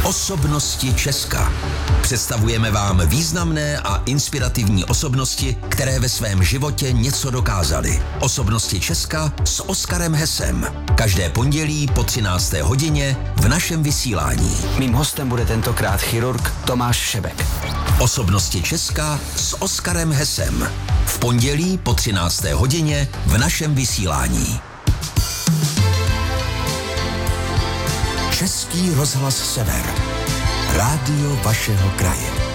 Osobnosti Česka. Představujeme vám významné a inspirativní osobnosti, které ve svém životě něco dokázaly. Osobnosti Česka s Oskarem Hesem. Každé pondělí po 13. hodině v našem vysílání. Mým hostem bude tentokrát chirurg Tomáš Šebek. Osobnosti Česka s Oskarem Hesem. V pondělí po 13. hodině v našem vysílání. Český rozhlas Sever. Rádio vašeho kraje.